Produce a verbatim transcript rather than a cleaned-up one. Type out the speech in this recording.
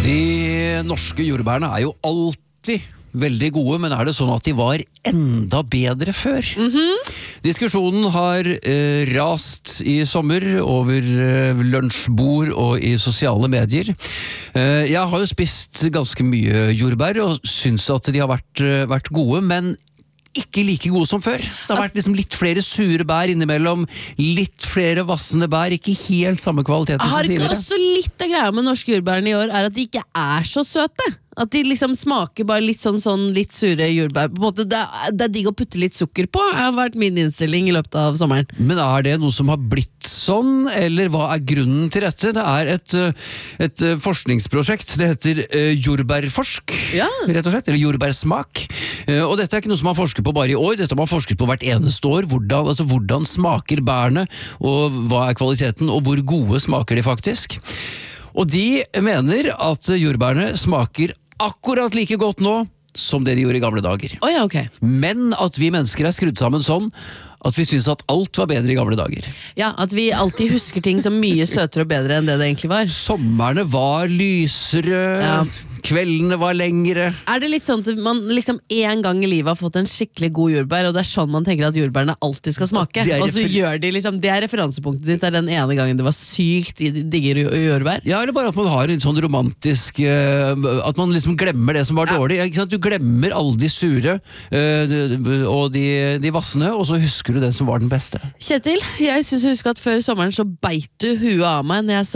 De norske jordbærene er jo alltid veldig gode, men er det sånn at de var enda bedre før? Mm-hmm. Diskusjonen har eh, rast i sommer over eh, lunsjbord og i sosiale medier. Eh, jeg har jo spist ganske mye jordbær og synes at de har vært, eh, vært gode, men ikke like gode som før. Det har vært liksom litt flere sure bær innimellom, litt flere vassende bær, ikke helt samme kvalitet som Har ikke tidligere. også litt av greia med norske jordbærene i år er at de ikke er så søte? At de liksom smaker bare litt sånn, sånn litt sure jordbær. På en måte, det, er, det er digg å putte litt sukker på, har vært min innstilling i løpet av sommeren. Men er det noe som har blitt sånn, eller hva er grunnen til dette? Det er et, et forskningsprosjekt, det heter jordbærforsk, Ja. rett og slett, eller jordbærsmak. Og dette er ikke noe som man forsker på bare i år, dette har man forsket på hvert eneste år. Hvordan, altså, hvordan smaker bærene, og hva er kvaliteten, og hvor gode smaker de faktisk? Og de mener at jordbærene smaker akkurat like godt nå som det de gjorde i gamle dager. Oh, ja, ok. Men at vi mennesker er skrudd sammen sånn at vi synes at alt var bedre i gamle dager. Ja, at vi alltid husker ting som mye søtere og bedre enn det det egentlig var. Sommerne var lysere, Ja. kveldene var lengre. Er det litt sånn at man liksom en gang i livet har fått en skikkelig god jordbær, og det er sånn man tenker at jordbærene alltid skal smake? Det er Og så refer- gjør de liksom, det er referansepunktet ditt, det er den ene gangen det var sykt digge jordbær. Ja, eller bare at man har en sånn romantisk eh, at man liksom glemmer det som var Ja. dårlig. Ikke sant? Du glemmer alle de sure eh, de- og de, de vassende, og så husker du det som var den beste. Kjetil, jeg synes jeg husker at før sommeren så beit du huet av meg når jeg sa